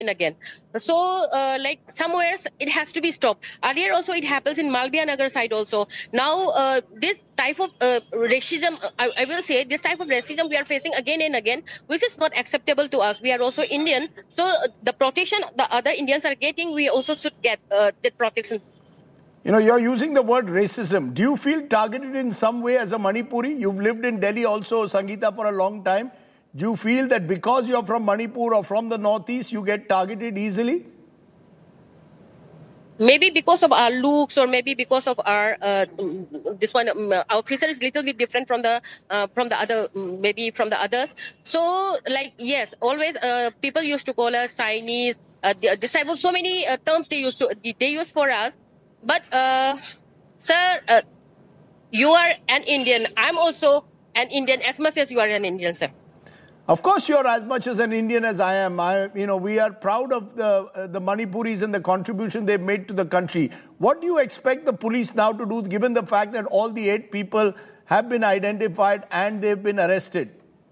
and again. So, like somewhere it has to be stopped. Earlier also it happens in Malviya Nagar side also. Now, this type of racism, I will say, this type of racism we are facing again and again, which is not acceptable to us. We are also Indian, so the protection the other Indians are getting, we also should get that protection. You know, you're using the word racism. Do you feel targeted in some way as a Manipuri? You've lived in Delhi also, Sangeeta, for a long time. Do you feel that because you're from Manipur or from the northeast, you get targeted easily? Maybe because of our looks, or maybe because of our this one, our feature is little bit different from the other, maybe from the others. So, like, yes, always people used to call us Chinese. This type of so many terms they use for us. But sir, you are an Indian. I'm also an Indian as much as you are an Indian, sir. Of course, you're as much as an Indian as I am. We are proud of the Manipuris and the contribution they've made to the country. What do you expect the police now to do, given the fact that all the 8 people have been identified and they've been arrested?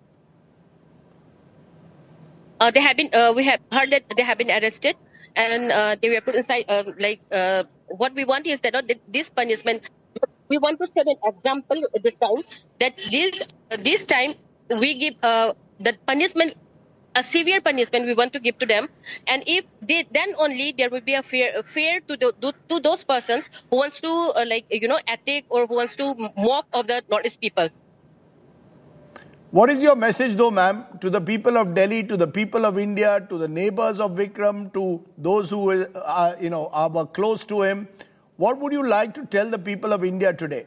They have been. We have heard that they have been arrested, and they were put inside. What we want is that this punishment. We want to set an example this time, that this time we give the punishment, a severe punishment we want to give to them, and if they, then only there will be a fair to those persons who wants to attack or who wants to mock of the Northeast people. What is your message though, ma'am, to the people of Delhi, to the people of India, to the neighbors of Vikram, to those who are close to him? What would you like to tell the people of India today?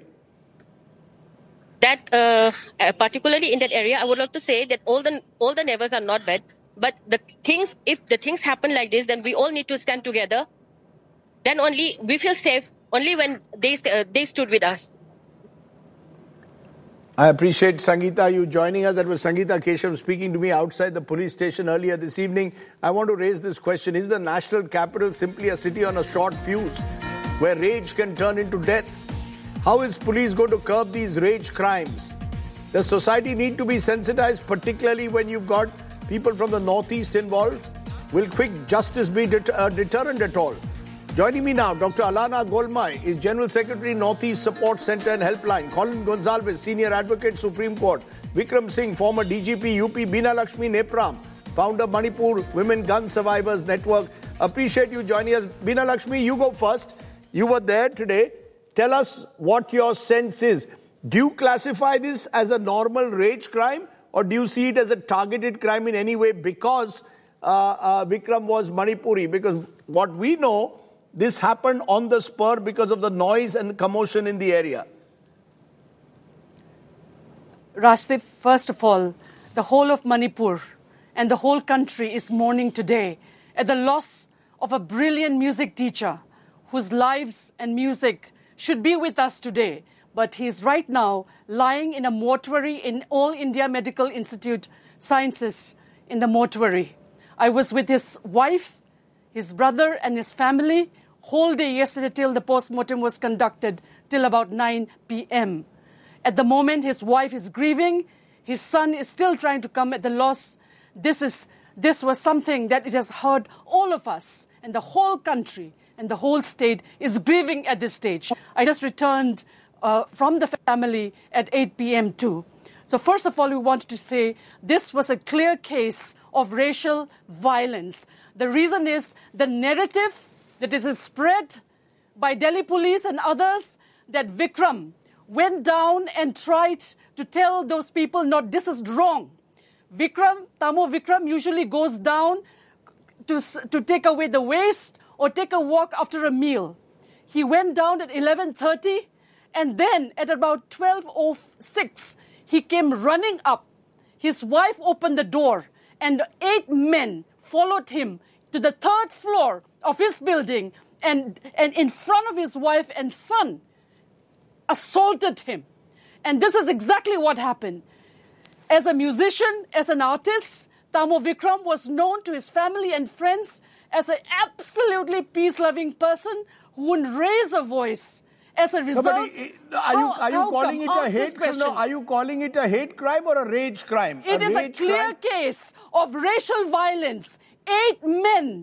That particularly in that area, I would like to say that all the neighbors are not bad, but if the things happen like this, then we all need to stand together. Then only we feel safe. Only when they stood with us. I appreciate, Sangeeta, you joining us. That was Sangeeta Keshav speaking to me outside the police station earlier this evening. I want to raise this question. Is the national capital simply a city on a short fuse where rage can turn into death? How is police going to curb these rage crimes? Does society need to be sensitized, particularly when you've got people from the northeast involved? Will quick justice be a deterrent at all? Joining me now, Dr. Alana Golmai is General Secretary, Northeast Support Center and Helpline. Colin Gonsalves, Senior Advocate, Supreme Court. Vikram Singh, former DGP, UP. Beena Lakshmi Nepram, founder, Manipur Women Gun Survivors Network. Appreciate you joining us. Beena Lakshmi, you go first. You were there today. Tell us what your sense is. Do you classify this as a normal rage crime, or do you see it as a targeted crime in any way because Vikram was Manipuri? Because what we know, this happened on the spur because of the noise and the commotion in the area. Rashdeep, first of all, the whole of Manipur and the whole country is mourning today at the loss of a brilliant music teacher whose lives and music should be with us today. But he is right now lying in a mortuary in All India Medical Institute Sciences in the mortuary. I was with his wife, his brother and his family whole day yesterday till the post-mortem was conducted till about 9 p.m. At the moment, his wife is grieving. His son is still trying to come at the loss. This was something that it has hurt all of us, and the whole country and the whole state is grieving at this stage. I just returned from the family at 8 p.m. too. So first of all, we wanted to say this was a clear case of racial violence. The reason is the narrative that is spread by Delhi police and others that Vikram went down and tried to tell those people, no, this is wrong. Tamo Vikram usually goes down to take away the waste or take a walk after a meal. He went down at 11:30, and then at about 12:06, he came running up. His wife opened the door, and 8 men followed him to the 3rd floor of his building, and in front of his wife and son, assaulted him. And this is exactly what happened. As a musician, as an artist, Tamo Vikram was known to his family and friends as an absolutely peace-loving person who wouldn't raise a voice. As a result, are you calling it a hate crime? No, are you calling it a hate crime or a rage crime? It is a clear case of racial violence 8 men